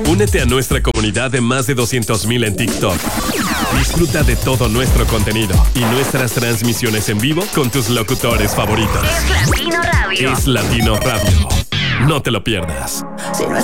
Únete a nuestra comunidad de más de 200,000 en TikTok. Disfruta de todo nuestro contenido y nuestras transmisiones en vivo con tus locutores favoritos. Es Latino Radio. Es Latino Radio. No te lo pierdas. Si no es